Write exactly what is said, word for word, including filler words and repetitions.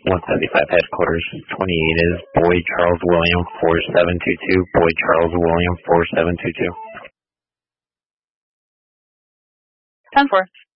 one seventy-five headquarters, twenty-eight is Boyd Charles William four seven two two, Boyd Charles William four seven two two. ten four.